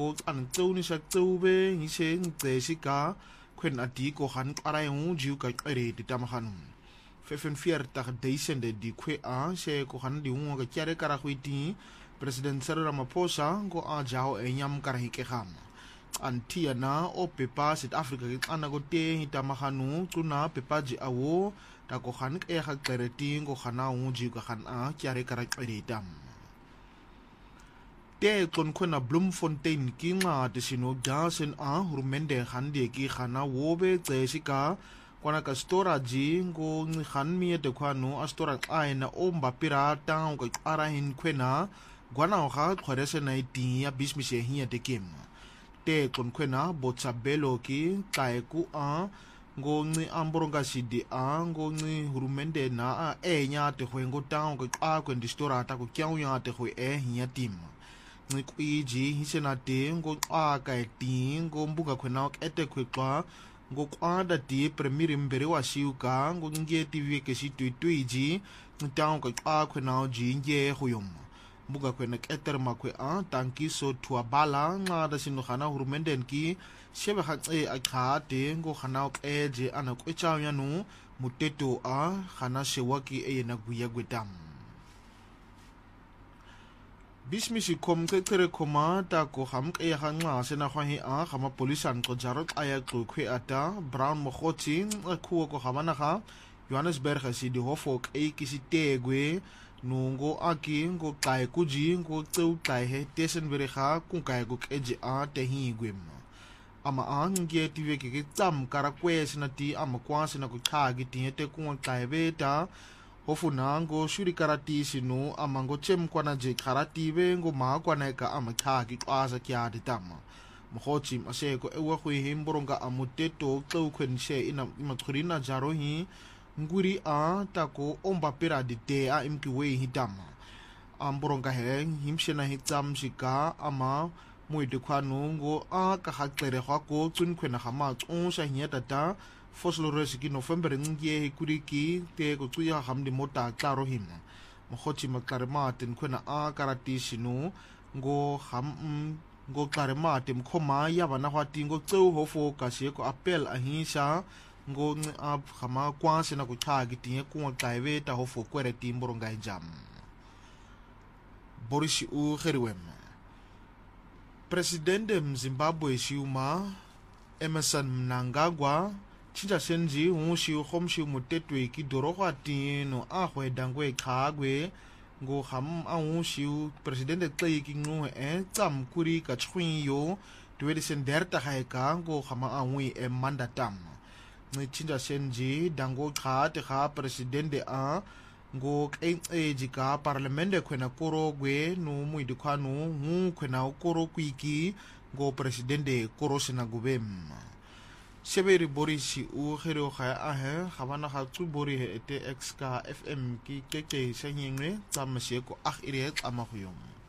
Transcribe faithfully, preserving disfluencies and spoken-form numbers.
go an tsoni sa tsobe hi se ngce ka kwen atiko han ara yung jiu ka ere di tamahanum fefen fier ta deisende di kwe a se ko han di un ga kyare kara khwiti president Cyril Ramaphosa go a jao e nyam kara hike kham antia na o pepa South Africa ke ana go te hi tamahanu tuna pepa ji awo ta ko han ke ga klereti go khana un jiu ka han a kyare kara ere dam te kon khona Bloemfontein ki nga de sino gasen a hurmende hande ki khana wobe tsesika kwana ka stora ji ngo khan mi de khwano a stora aina omba pirata ngo ara hin khwena gwana ga khorese na iti ya business hi ya de kem te kon khwena botsabelo ki tae ku a ngo ngi amboronga sidi a ngo ngi hurmende na a enya te khwengo ta ngo a kwen di stora ta ku kyau ya te khwe e hi ya tim ngikwiji hisenate ngo aka eti ngo mbuga khwena ete khwekwa ngo kwanda ti premier mbere wa siuka ngo nge tv ke situituiji ntang ko a khwena ji nge huyum mbuga khwena eter makwe a tanki so thua bala nga da sinu khana hurmenden ki shebe kha e akhate ngo khana eje ana kwecha yanu muteto a khana shewaki e na guya gwedam bismisi kom ke tere koma ta ko ham ke ha nga sena khwahi a khama polisan ko jarot aya ko khwe ata brown mokhoti khu ko khamana kha Johannesburg si di hofok e kisitegwe nungo aki ngo kai kuji ngo tseu tai he tesen bere kha ku kai ko keji a te hi gwem ama ang ge ti ve ke tsam kara kwe sina ti ama kwa sina ko kha gi ti te ku kai beta hofuna ngo shuri karati sinu amango chem kwana je karati be ngo ma kwana ka amakha ki kwasa kya ditama mohochi ase ko ewa khwi himboronga amuteto tlo khwen she ina imakhurina jaro hi nguri a tako omba pera dite a imki we hitama amboronga he himshena hitam shika ama muide khwanu ngo a ka khatlere khwa ko tsun khwena khama tsonsa hiya tata Foslores ki November ngie kuriki te ko tsuya hamdi mota klaro him mohochi makarema ten khona a karati sinu ngo ham ngo karema tem khoma ya bana hwati ngo tseu hofo ka se ko apel ahisa ngo a khama kwa sina ko tha gi tie ko taiwe ta hofo kwere timboro ngai jam Boris u Gerwem President Zimbabwe Shuma Emerson Mnangagwa Chinja senji unshi khomshi mutetwe ki dorogwa tino ahwe dangwe khagwe ngo ham unshi president tlei ki ngo e tsam kuri ka chwin yo twedi senderta haika ngo khama anwi e mandatam ni chinja senji dango kha te kha president a ngo ke jika parliament khwena koro gwe no muidi khwanu hu khwena koro kwiki ngo president koro sina gubem Seberi Borisi u khero kha a he khabana kha tsu bori he te X ka F M ki ke ke senyengwe tsamse ko akh ire tsama khuyom